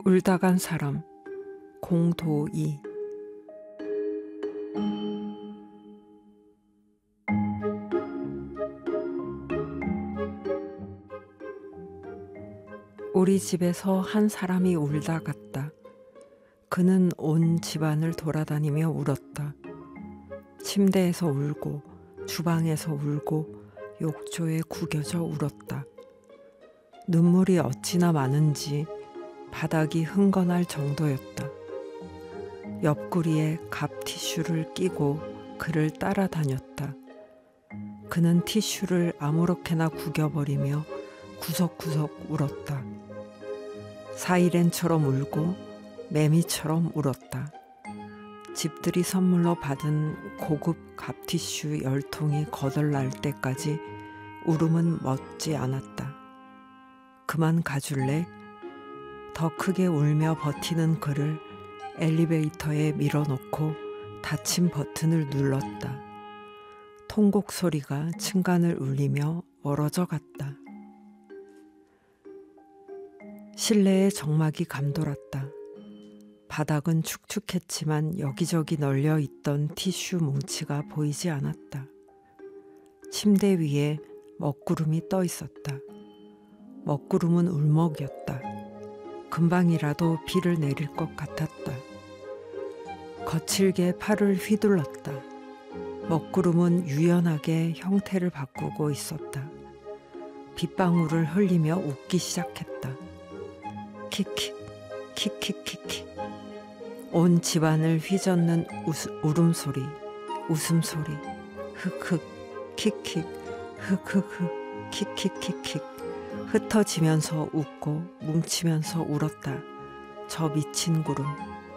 울다 간 사람 공도이. 우리 집에서 한 사람이 울다 갔다. 그는 온 집안을 돌아다니며 울었다. 침대에서 울고 주방에서 울고 욕조에 구겨져 울었다. 눈물이 어찌나 많은지 바닥이 흥건할 정도였다. 옆구리에 갑 티슈를 끼고 그를 따라다녔다. 그는 티슈를 아무렇게나 구겨버리며 구석구석 울었다. 사이렌처럼 울고 매미처럼 울었다. 집들이 선물로 받은 고급 갑티슈 10통이 거덜날 때까지 울음은 멎지 않았다. 그만 가줄래? 더 크게 울며 버티는 그를 엘리베이터에 밀어넣고 닫힌 버튼을 눌렀다. 통곡 소리가 층간을 울리며 멀어져 갔다. 실내에 정막이 감돌았다. 바닥은 축축했지만 여기저기 널려 있던 티슈 뭉치가 보이지 않았다. 침대 위에 먹구름이 떠 있었다. 먹구름은 울먹였다. 금방이라도 비를 내릴 것 같았다. 거칠게 팔을 휘둘렀다. 먹구름은 유연하게 형태를 바꾸고 있었다. 빗방울을 흘리며 웃기 시작했다. 킥킥 킥킥킥킥. 온 집안을 휘젓는 울음소리, 웃음소리, 흑흑 킥킥 흑흑흑 킥킥킥킥. 흩어지면서 웃고 뭉치면서 울었다. 저 미친 구름.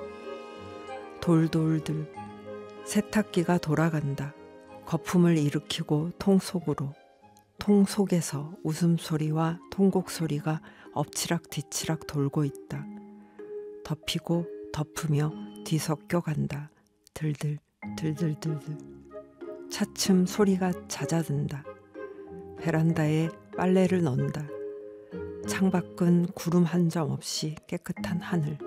돌돌들. 세탁기가 돌아간다. 거품을 일으키고 통 속으로. 통 속에서 웃음소리와 통곡소리가 엎치락뒤치락 돌고 있다. 덮이고 덮으며 뒤섞여 간다. 들들 들들들들. 차츰 소리가 잦아든다. 베란다에 빨래를 넣는다. 창밖은 구름 한 점 없이 깨끗한 하늘.